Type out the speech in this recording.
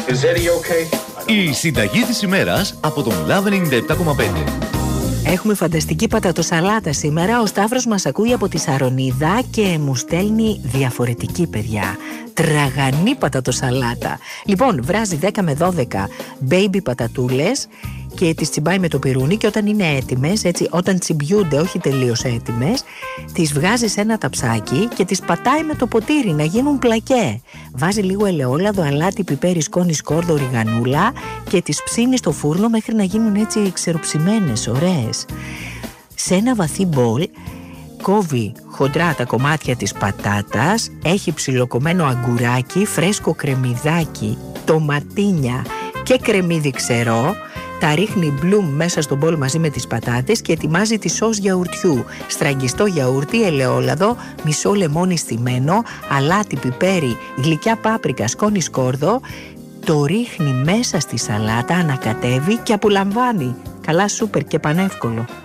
Η συνταγή της ημέρας από τον Love 97,5. Έχουμε φανταστική πατατοσαλάτα σήμερα. Ο Σταύρος μας ακούει από τη Σαρονίδα και μου στέλνει διαφορετική, παιδιά. Τραγανή πατατοσαλάτα. Λοιπόν, βράζει 10 με 12 baby πατατούλες και τις τσιμπάει με το πιρούνι, και όταν είναι έτοιμες, έτσι, όταν τσιμπιούνται, όχι τελείως έτοιμες, τις βγάζει σε ένα ταψάκι και τις πατάει με το ποτήρι να γίνουν πλακέ. Βάζει λίγο ελαιόλαδο, αλάτι, πιπέρι, σκόνη, σκόρδο, οριγανούλα και τις ψήνει στο φούρνο μέχρι να γίνουν έτσι ξεροψημένες, ωραίες. Σε ένα βαθύ μπολ κόβει χοντρά τα κομμάτια της πατάτας, έχει ψιλοκομμένο αγκουράκι, φρέσκο κρεμμυδάκι, τοματίνια και κρεμμύδι ξερό. Τα ρίχνει μπλουμ μέσα στον μπολ μαζί με τις πατάτες και ετοιμάζει τη σως γιαουρτιού. Στραγγιστό γιαούρτι, ελαιόλαδο, μισό λεμόνι στυμμένο, αλάτι, πιπέρι, γλυκιά πάπρικα, σκόνη, σκόρδο. Το ρίχνει μέσα στη σαλάτα, ανακατεύει και απολαμβάνει. Καλά, σούπερ και πανεύκολο.